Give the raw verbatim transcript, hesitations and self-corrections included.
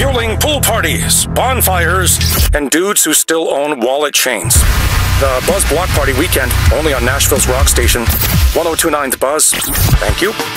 fueling pool parties, bonfires, and dudes who still own wallet chains. The Buzz Block Party Weekend, only on Nashville's rock station, one oh two point nine The Buzz. Thank you.